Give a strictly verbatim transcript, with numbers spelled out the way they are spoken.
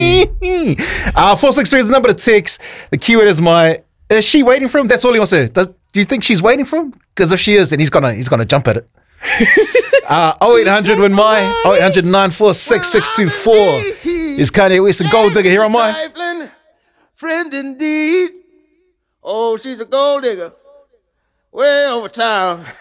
uh, four six three is the number to text. The keyword is my. Is she waiting for him? That's all he wants to. Does, do you think she's waiting for him? Because if she is, then he's gonna he's gonna jump at it. uh, oh eight hundred when my oh eight hundred nine four six six two four is Kanye West and Gold Digger here on my friend indeed. Oh, she's a gold digger way over town.